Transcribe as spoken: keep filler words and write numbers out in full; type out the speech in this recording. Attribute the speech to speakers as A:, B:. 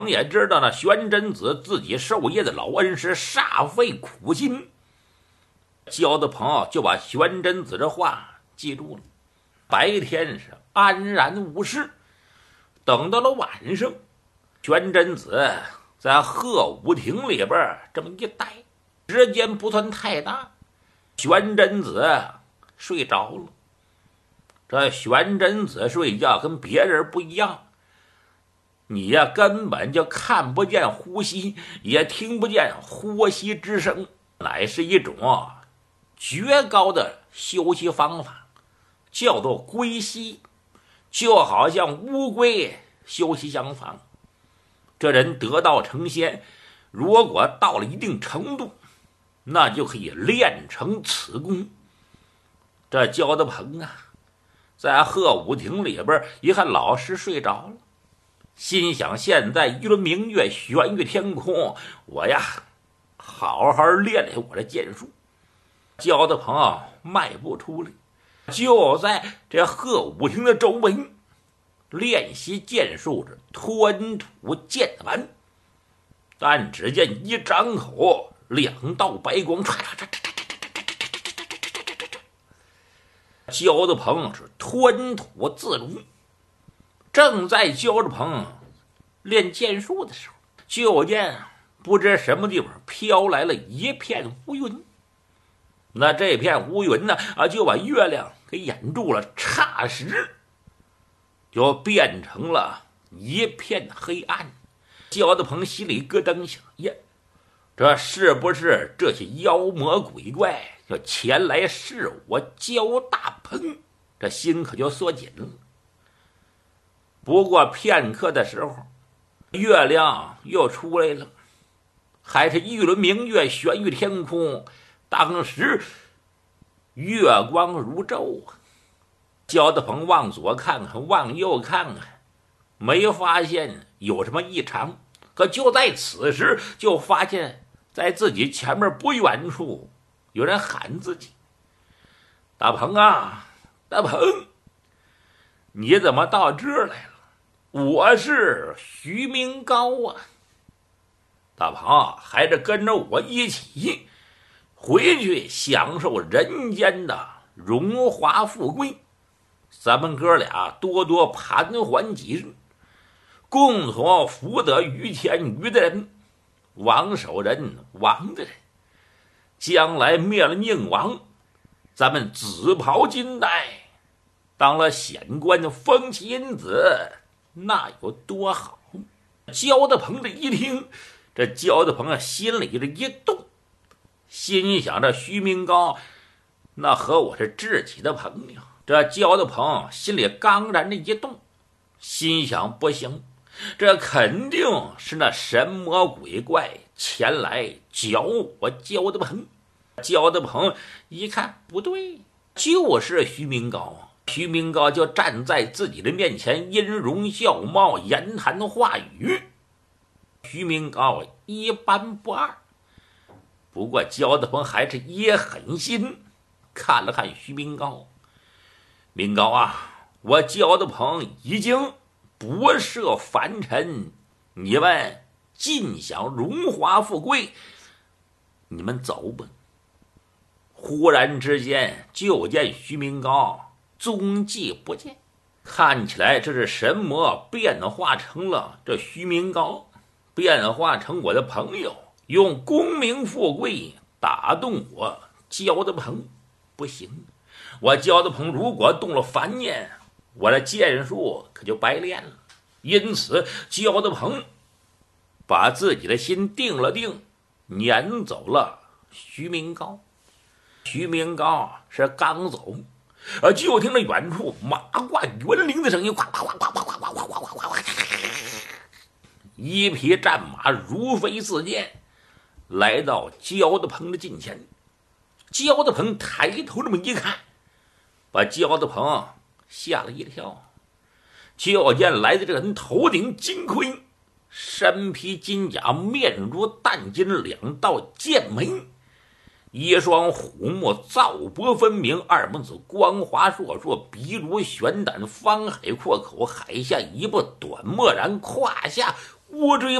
A: 也知道那玄真子自己授业的老恩师煞费苦心，焦德鹏就把玄真子这话记住了。白天是安然无事，等到了晚上，玄真子在鹤舞亭里边这么一待，时间不算太大，玄真子睡着了。这玄真子睡觉跟别人不一样，你呀根本就看不见呼吸，也听不见呼吸之声，乃是一种绝高的休息方法，叫做龟息，就好像乌龟休息相仿。这人得道成仙，如果到了一定程度，那就可以练成此功。这焦德鹏啊，在鹤舞亭里边一看老师睡着了，心想现在一轮明月悬于天空，我呀好好练练我的剑术。焦德鹏迈步出来，就在这鹤舞亭的周围练习剑术是吞吐剑丸。但只见一张口，两道白光唰唰唰唰唰唰唰唰唰，焦德鹏是吞吐自如。正在焦德鹏练剑术的时候，就见不知什么地方飘来了一片乌云。那这片乌云呢啊，就把月亮给掩住了，霎时就变成了一片黑暗。焦德鹏心里咯噔想，呀，这是不是这些妖魔鬼怪要前来试我焦大鹏？这心可就缩紧了。不过片刻的时候，月亮又出来了，还是一轮明月悬于天空。当时月光如昼啊，焦德鹏往左看看，往右看看，没发现有什么异常。可就在此时，就发现在自己前面不远处有人喊自己：“大鹏啊，大鹏，你怎么到这儿来了？我是徐明高啊。大鹏，还是跟着我一起回去享受人间的荣华富贵，咱们哥俩多多盘桓几日，共同福得于天余的人，王守仁王的人，将来灭了宁王，咱们紫袍金带，当了显官的封亲子，那有多好？”焦德鹏这一听，这焦德鹏啊心里这一动，心想这徐明高那和我是知己的朋友。这焦德鹏心里刚然的一动，心想不行，这肯定是那神魔鬼怪前来搅我焦德鹏。焦德鹏一看不对，就是徐明高啊。徐明高就站在自己的面前，音容笑貌，言谈话语，徐明高一般不二。不过焦德鹏还是也狠心看了看徐明高，明高啊，我焦德鹏已经不涉凡尘，你们尽享荣华富贵，你们走吧。忽然之间，就见徐明高踪迹不见，看起来这是神魔变化成了这徐明高，变化成我的朋友，用功名富贵打动我焦德鹏。不行，我焦德鹏如果动了凡念，我的剑术可就白练了。因此焦德鹏把自己的心定了定，撵走了徐明高。徐明高是刚走，呃，就听着远处马挂园铃的声音，哗哗哗哗哗哗哗哗哗哗哗，一匹战马如飞似箭，来到焦德鹏的近前。焦德鹏抬头这么一看，把焦德鹏吓了一跳。就见来的这人头顶金盔，身披金甲，面如淡金，两道剑眉，一双虎目皂薄分明，二目子光滑烁烁，鼻如悬胆，方海阔口，海下一步短漠然，胯下乌骓